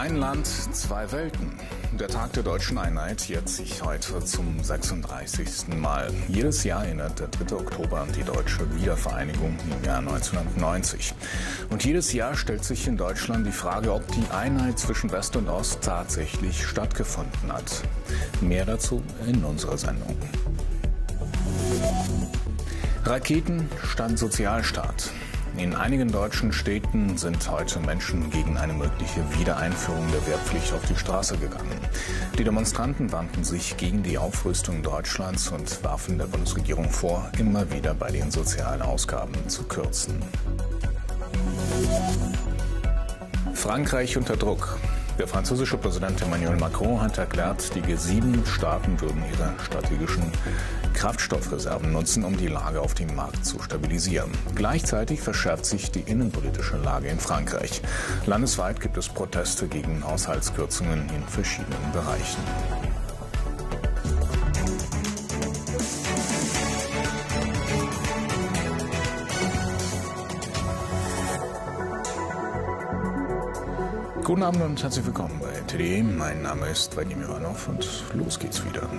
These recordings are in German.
Ein Land, zwei Welten. Der Tag der deutschen Einheit jährt sich heute zum 36. Mal. Jedes Jahr erinnert der 3. Oktober an die deutsche Wiedervereinigung im Jahr 1990. Und jedes Jahr stellt sich in Deutschland die Frage, ob die Einheit zwischen West und Ost tatsächlich stattgefunden hat. Mehr dazu in unserer Sendung. Raketen statt Sozialstaat. In einigen deutschen Städten sind heute Menschen gegen eine mögliche Wiedereinführung der Wehrpflicht auf die Straße gegangen. Die Demonstranten wandten sich gegen die Aufrüstung Deutschlands und warfen der Bundesregierung vor, immer wieder bei den sozialen Ausgaben zu kürzen. Frankreich unter Druck. Der französische Präsident Emmanuel Macron hat erklärt, die G7-Staaten würden ihre strategischen Kraftstoffreserven nutzen, um die Lage auf dem Markt zu stabilisieren. Gleichzeitig verschärft sich die innenpolitische Lage in Frankreich. Landesweit gibt es Proteste gegen Haushaltskürzungen in verschiedenen Bereichen. Guten Abend und herzlich willkommen bei RTD. Mein Name ist Vadim Ivanov und los geht's wieder.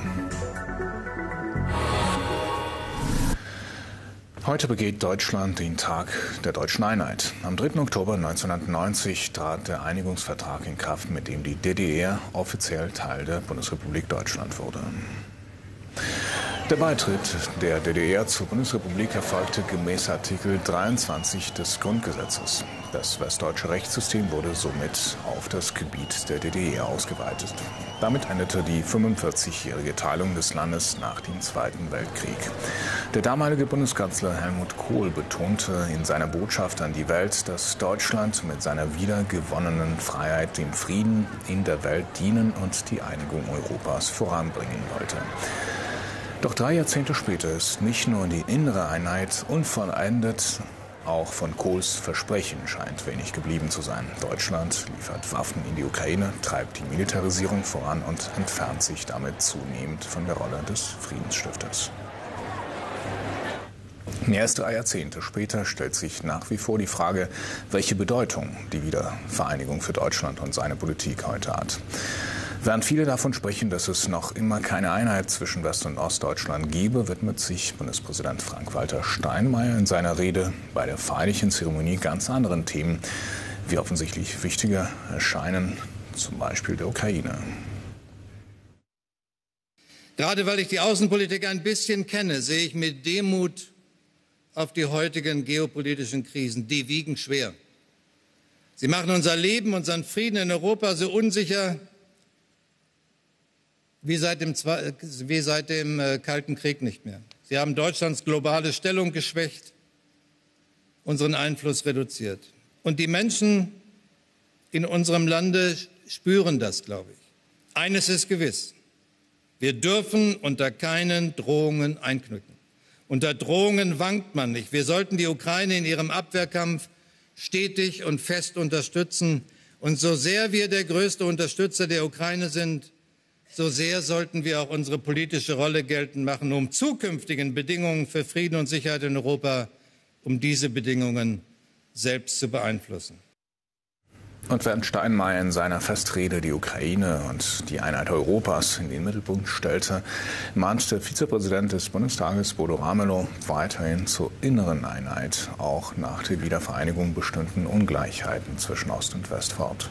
Heute begeht Deutschland den Tag der deutschen Einheit. Am 3. Oktober 1990 trat der Einigungsvertrag in Kraft, mit dem die DDR offiziell Teil der Bundesrepublik Deutschland wurde. Der Beitritt der DDR zur Bundesrepublik erfolgte gemäß Artikel 23 des Grundgesetzes. Das westdeutsche Rechtssystem wurde somit auf das Gebiet der DDR ausgeweitet. Damit endete die 45-jährige Teilung des Landes nach dem Zweiten Weltkrieg. Der damalige Bundeskanzler Helmut Kohl betonte in seiner Botschaft an die Welt, dass Deutschland mit seiner wiedergewonnenen Freiheit dem Frieden in der Welt dienen und die Einigung Europas voranbringen wollte. Doch 3 Jahrzehnte später ist nicht nur die innere Einheit unvollendet, auch von Kohls Versprechen scheint wenig geblieben zu sein. Deutschland liefert Waffen in die Ukraine, treibt die Militarisierung voran und entfernt sich damit zunehmend von der Rolle des Friedensstifters. Mehr als 3 Jahrzehnte später stellt sich nach wie vor die Frage, welche Bedeutung die Wiedervereinigung für Deutschland und seine Politik heute hat. Während viele davon sprechen, dass es noch immer keine Einheit zwischen West- und Ostdeutschland gebe, widmet sich Bundespräsident Frank-Walter Steinmeier in seiner Rede bei der feierlichen Zeremonie ganz anderen Themen, wie offensichtlich wichtiger erscheinen, zum Beispiel der Ukraine. Gerade weil ich die Außenpolitik ein bisschen kenne, sehe ich mit Demut auf die heutigen geopolitischen Krisen. Die wiegen schwer. Sie machen unser Leben, unseren Frieden in Europa so unsicher wie seit dem Kalten Krieg nicht mehr. Sie haben Deutschlands globale Stellung geschwächt, unseren Einfluss reduziert. Und die Menschen in unserem Lande spüren das, glaube ich. Eines ist gewiss: Wir dürfen unter keinen Drohungen einknicken. Unter Drohungen wankt man nicht. Wir sollten die Ukraine in ihrem Abwehrkampf stetig und fest unterstützen. Und so sehr wir der größte Unterstützer der Ukraine sind, so sehr sollten wir auch unsere politische Rolle geltend machen, um zukünftigen Bedingungen für Frieden und Sicherheit in Europa, um diese Bedingungen selbst zu beeinflussen. Und während Steinmeier in seiner Festrede die Ukraine und die Einheit Europas in den Mittelpunkt stellte, mahnt der Vizepräsident des Bundestages, Bodo Ramelow, weiterhin zur inneren Einheit, auch nach der Wiedervereinigung bestünden Ungleichheiten zwischen Ost und West fort.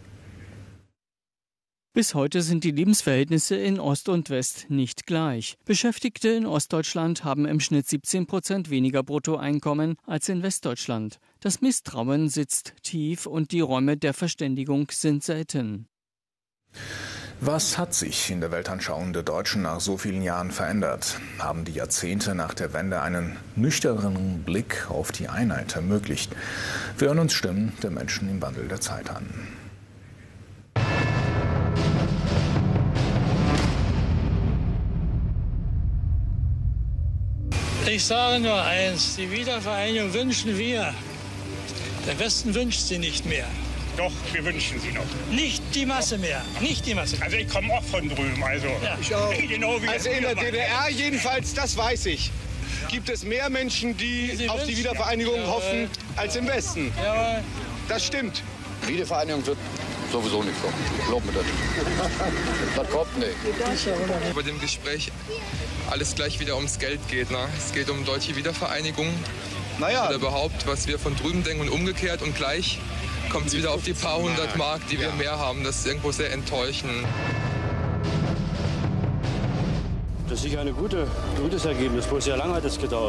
Bis heute sind die Lebensverhältnisse in Ost und West nicht gleich. Beschäftigte in Ostdeutschland haben im Schnitt 17% weniger Bruttoeinkommen als in Westdeutschland. Das Misstrauen sitzt tief und die Räume der Verständigung sind selten. Was hat sich in der Weltanschauung der Deutschen nach so vielen Jahren verändert? Haben die Jahrzehnte nach der Wende einen nüchternen Blick auf die Einheit ermöglicht? Wir hören uns Stimmen der Menschen im Wandel der Zeit an. Ich sage nur eins: Die Wiedervereinigung wünschen wir. Der Westen wünscht sie nicht mehr. Doch, wir wünschen sie noch. Nicht die Masse mehr. Nicht die Masse. Also ich komme auch von drüben. Also, ja. Ich auch. Genau wie Also in der DDR jedenfalls, das weiß ich, gibt es mehr Menschen, die auf die Wiedervereinigung hoffen, als im Westen. Jawohl. Das stimmt. Wiedervereinigung wird sowieso nicht kommen. Glaub mir das. Das kommt nicht. Bei dem Gespräch alles gleich wieder ums Geld geht. Ne? Es geht um deutsche Wiedervereinigung. Oder überhaupt, was wir von drüben denken und umgekehrt. Und gleich kommt es wieder auf die paar hundert Mark, die wir mehr haben. Das ist irgendwo sehr enttäuschend. Das ist sicher ein gutes Ergebnis. Bloß sehr lange hat es gedauert.